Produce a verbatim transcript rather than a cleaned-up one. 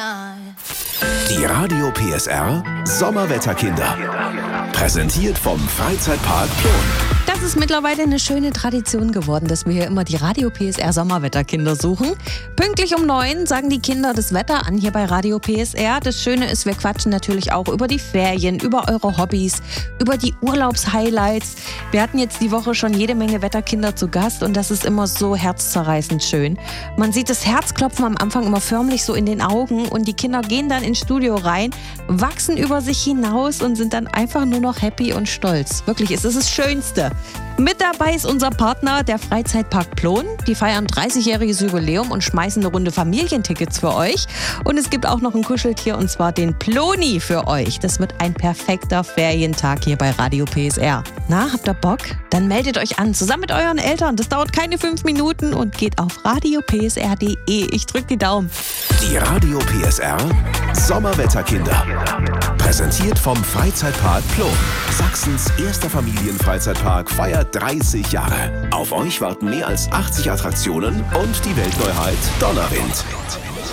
time. Die Radio P S R Sommerwetterkinder. Präsentiert vom Freizeitpark Plon. Das ist mittlerweile eine schöne Tradition geworden, dass wir hier immer die Radio P S R Sommerwetterkinder suchen. Pünktlich um neun sagen die Kinder das Wetter an hier bei Radio P S R. Das Schöne ist, wir quatschen natürlich auch über die Ferien, über eure Hobbys, über die Urlaubshighlights. Wir hatten jetzt die Woche schon jede Menge Wetterkinder zu Gast und das ist immer so herzzerreißend schön. Man sieht das Herzklopfen am Anfang immer förmlich so in den Augen und die Kinder gehen dann ins Studio rein, wachsen über sich hinaus und sind dann einfach nur noch happy und stolz. Wirklich, es ist das Schönste. Mit dabei ist unser Partner, der Freizeitpark Plon. Die feiern dreißigjähriges Jubiläum und schmeißen eine Runde Familientickets für euch. Und es gibt auch noch ein Kuscheltier und zwar den Ploni für euch. Das wird ein perfekter Ferientag hier bei Radio P S R. Na, habt ihr Bock? Dann meldet euch an, zusammen mit euren Eltern. Das dauert keine fünf Minuten und geht auf radio p s r punkt d e. Ich drück die Daumen. Die Radio P S R Sommerwetterkinder. Präsentiert vom Freizeitpark Plon. Sachsens erster Familienfreizeitpark feiert dreißig Jahre. Auf euch warten mehr als achtzig Attraktionen und die Weltneuheit Donnerwind.